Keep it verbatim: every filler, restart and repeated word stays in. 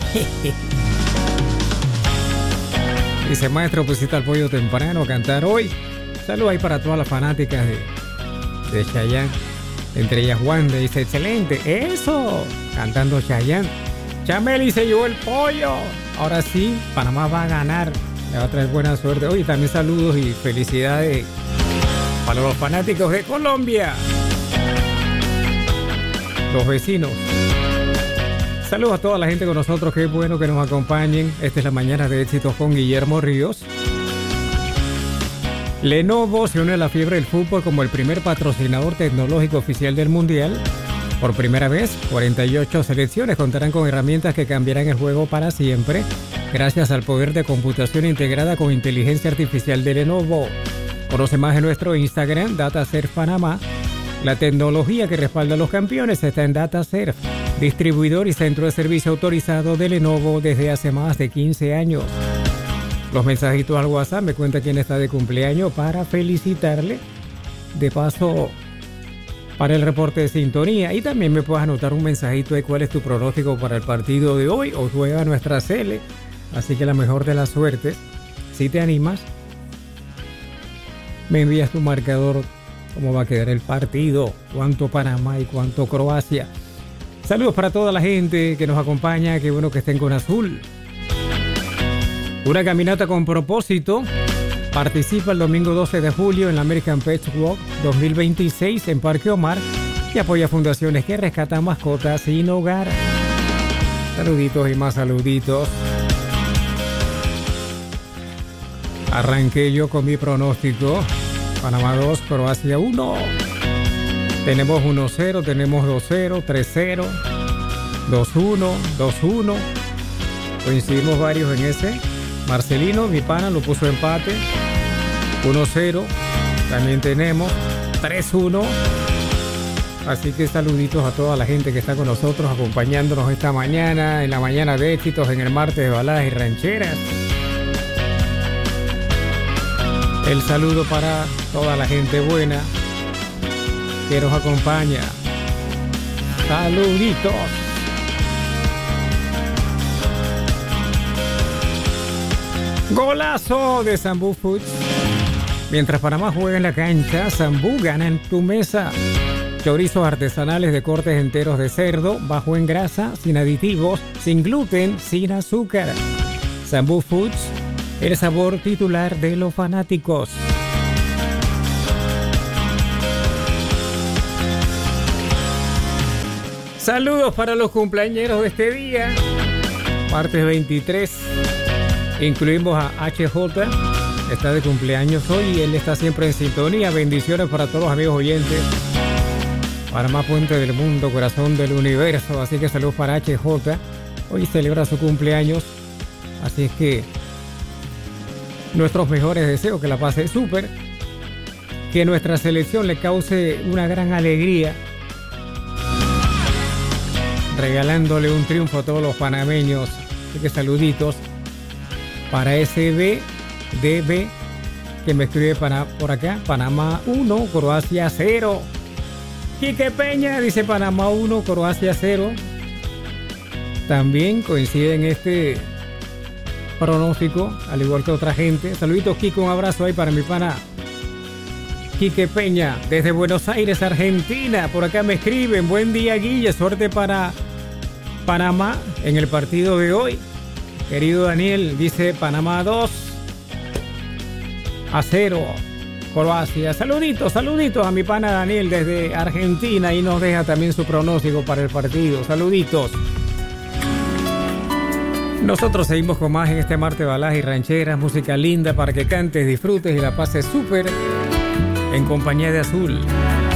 Dice, maestro, pusiste al pollo temprano a cantar hoy. Saludos ahí para todas las fanáticas de, de Chayanne. Entre ellas Wanda dice, excelente, eso, cantando Chayanne. Chameli se llevó el pollo. Ahora sí, Panamá va a ganar. Le va a traer buena suerte. Oye, también saludos y felicidades para los fanáticos de Colombia. Los vecinos. Saludos a toda la gente con nosotros. Qué bueno que nos acompañen. Esta es la mañana de éxitos con Guillermo Ríos. Lenovo se une a la fiebre del fútbol como el primer patrocinador tecnológico oficial del Mundial. Por primera vez, cuarenta y ocho selecciones contarán con herramientas que cambiarán el juego para siempre, gracias al poder de computación integrada con inteligencia artificial de Lenovo. Conoce más en nuestro Instagram, DataSurf Panamá. La tecnología que respalda a los campeones está en DataSurf, distribuidor y centro de servicio autorizado de Lenovo desde hace más de quince años. Los mensajitos al WhatsApp me cuenta quién está de cumpleaños para felicitarle. De paso, para el reporte de sintonía. Y también me puedes anotar un mensajito de cuál es tu pronóstico para el partido de hoy. Hoy juega nuestra Cele. Así que la mejor de las suertes. Si te animas, me envías tu marcador. Cómo va a quedar el partido. Cuánto Panamá y cuánto Croacia. Saludos para toda la gente que nos acompaña. Qué bueno que estén con azul. Una caminata con propósito. Participa el domingo doce de julio en la American Pet Walk dos mil veintiséis en Parque Omar y apoya fundaciones que rescatan mascotas sin hogar. Saluditos y más saluditos. Arranqué yo con mi pronóstico. Panamá dos, Croacia uno. Tenemos uno cero, tenemos dos cero, tres cero, dos uno, dos uno. Coincidimos varios en ese. Marcelino, mi pana, lo puso empate. uno cero. También tenemos tres uno. Así que saluditos a toda la gente que está con nosotros, acompañándonos esta mañana, en la mañana de éxitos, en el martes de baladas y rancheras. El saludo para toda la gente buena que nos acompaña. Saluditos. Golazo de Sambú Foods. Mientras Panamá juega en la cancha, Sambú gana en tu mesa. Chorizos artesanales de cortes enteros de cerdo, bajo en grasa, sin aditivos, sin gluten, sin azúcar. Sambú Foods, el sabor titular de los fanáticos. Saludos para los cumpleañeros de este día. Martes veintitrés. Incluimos a H J, está de cumpleaños hoy y él está siempre en sintonía. Bendiciones para todos los amigos oyentes. Panamá, puente del mundo, corazón del universo. Así que saludos para H J. Hoy celebra su cumpleaños. Así es que nuestros mejores deseos, que la pase súper. Que nuestra selección le cause una gran alegría. Regalándole un triunfo a todos los panameños. Así que saluditos. Para S B D B, que me escribe para, por acá, Panamá uno, Croacia cero. Quique Peña dice Panamá uno, Croacia cero. También coincide en este pronóstico, al igual que otra gente. Saluditos, Kiko, un abrazo ahí para mi pana Quique Peña, desde Buenos Aires, Argentina. Por acá me escriben, buen día, Guille, suerte para Panamá en el partido de hoy. Querido Daniel, dice Panamá dos a cero, Croacia. Saluditos, saluditos a mi pana Daniel desde Argentina y nos deja también su pronóstico para el partido. Saluditos. Nosotros seguimos con más en este martes de baladas y rancheras, música linda para que cantes, disfrutes y la pases súper en compañía de Azul.